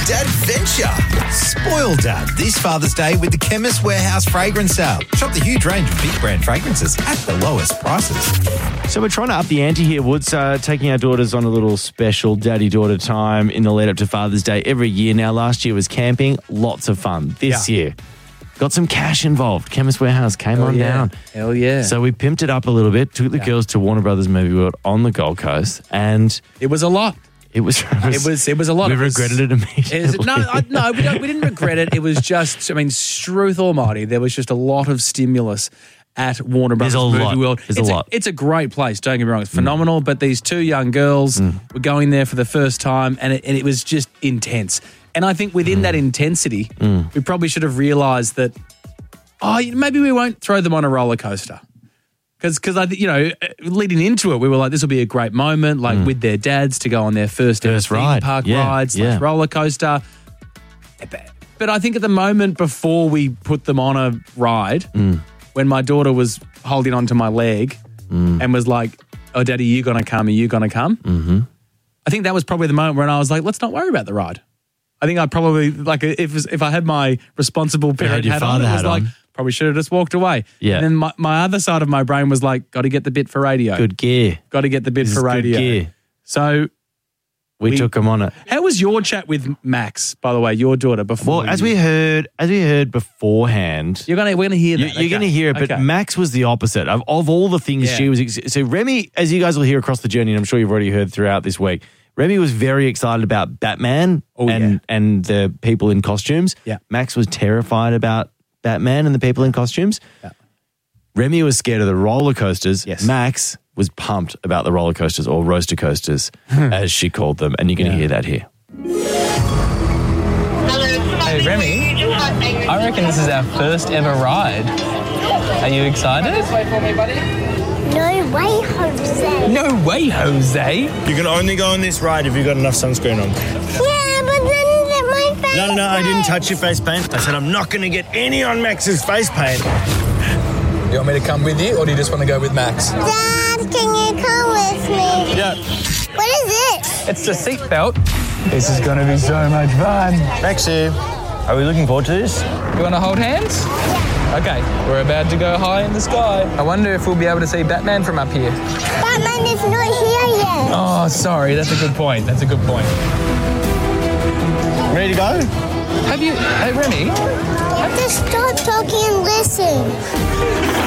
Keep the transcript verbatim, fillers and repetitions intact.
Dadventure. Spoil Dad this Father's Day with the Chemist Warehouse fragrance sale. Shop the huge range of big brand fragrances at the lowest prices. So we're trying to up the ante here, Woods, uh, taking our daughters on a little special daddy-daughter time in the lead up to Father's Day every year now. Last year was camping, lots of fun. This yeah. year, got some cash involved. Chemist Warehouse came Hell on yeah. down. Hell yeah. So we pimped it up a little bit, took the yeah. girls to Warner Brothers Movie World on the Gold Coast, and it was a lot. It was, it was, it was, it was a lot. We it was, regretted it immediately. It was, no, I, no, we, don't, we didn't regret it. It was just, I mean, Struth Almighty, there was just a lot of stimulus at Warner Brothers There's a Movie lot. World. There's it's a a lot. It's a great place. Don't get me wrong; it's phenomenal. Mm. But these two young girls mm. were going there for the first time, and it, and it was just intense. And I think within mm. that intensity, mm. we probably should have realised that, oh, maybe we won't throw them on a roller coaster. Because, because I, you know, leading into it, we were like, this will be a great moment, like mm. with their dads to go on their first, first theme ride. park yeah. ride slash yeah. roller coaster. But I think at the moment before we put them on a ride, mm. when my daughter was holding onto my leg mm. and was like, "Oh, Daddy, you gonna come? Are you gonna come?" Mm-hmm. I think that was probably the moment when I was like, "Let's not worry about the ride." I think I probably like if if I had my responsible parent hat on, it was like. On. Probably should have just walked away. Yeah. And then my, my other side of my brain was like, got to get the bit for radio. Good gear. Got to get the bit this for radio. Good gear. So we, we took them on it. How was your chat with Max, by the way, your daughter, before? Well, you... as we heard, as we heard beforehand, you're gonna we're gonna hear that. You, you're okay. gonna hear it, but okay. Max was the opposite of, of all the things yeah. she was. Ex- so Remy, as you guys will hear across the journey, and I'm sure you've already heard throughout this week, Remy was very excited about Batman oh, and yeah. and the people in costumes. Yeah. Max was terrified about Batman and the people in costumes. Yeah. Remy was scared of the roller coasters. Yes. Max was pumped about the roller coasters, or roaster coasters, as she called them. And you're going to yeah. hear that here. Hey, Remy, I reckon this is our first ever ride. Are you excited? No way, Jose. No way, Jose. You can only go on this ride if you've got enough sunscreen on. Yeah, but then my face No, no, no, I didn't touch your face paint. I said I'm not going to get any on Max's face paint. You want me to come with you, or do you just want to go with Max? Dad, can you come with me? Yeah. What is it? It's the seatbelt. This is going to be so much fun. Maxie, are we looking forward to this? You want to hold hands? Yeah. Okay, we're about to go high in the sky. I wonder if we'll be able to see Batman from up here. Batman is not here yet. Oh, sorry, that's a good point. That's a good point. Ready to go? Have you, hey Remy? Just stop talking and listen.